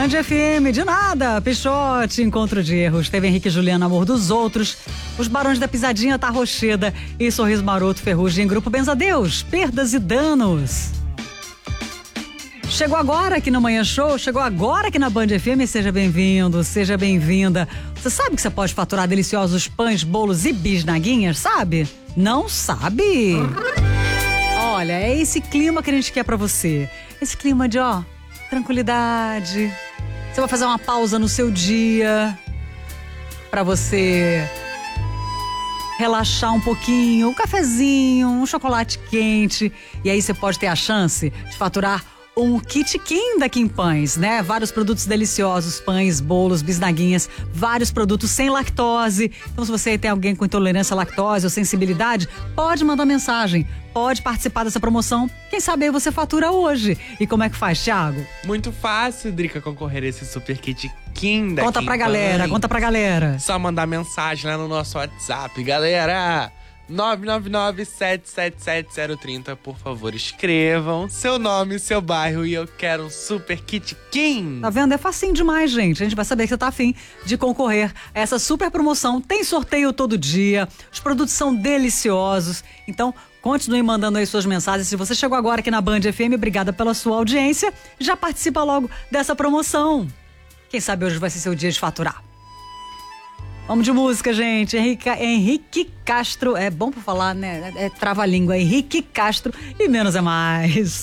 Band FM, de nada, Pixote, Encontro de Erros, teve Henrique e Juliana, Amor dos Outros, Os Barões da Pisadinha, Tá Rocheda e Sorriso Maroto, Ferrugem, Grupo Benzadeus, Perdas e Danos. Chegou agora aqui no Manhã Show, chegou agora aqui na Band FM, seja bem-vindo, seja bem-vinda. Você sabe que você pode faturar deliciosos pães, bolos e bisnaguinhas, sabe? Não sabe? Olha, é esse clima que a gente quer pra você. Esse clima de, tranquilidade. Você vai fazer uma pausa no seu dia pra você relaxar um pouquinho, um cafezinho, um chocolate quente. E aí você pode ter a chance de faturar um kit Kim da Kim Pães, né? Vários produtos deliciosos, pães, bolos, bisnaguinhas, vários produtos sem lactose. Então, se você tem alguém com intolerância à lactose ou sensibilidade, pode mandar mensagem, pode participar dessa promoção. Quem sabe aí você fatura hoje. E como é que faz, Thiago? Muito fácil, Drica, concorrer a esse super kit Kim da Conta Kim pra galera, Pães. conta pra galera. Só mandar mensagem lá no nosso WhatsApp, galera. 999-777-030, por favor, escrevam seu nome, seu bairro e eu quero um super kit Kim. Tá vendo? É facinho demais, gente. A gente vai saber que você tá afim de concorrer a essa super promoção. Tem sorteio todo dia, os produtos são deliciosos. Então, continue mandando aí suas mensagens. Se você chegou agora aqui na Band FM, obrigada pela sua audiência. Já participa logo dessa promoção. Quem sabe hoje vai ser seu dia de faturar. Vamos de música, gente. Henrique Castro. É bom pra falar, né? É trava-língua. Henrique Castro e Menos é Mais.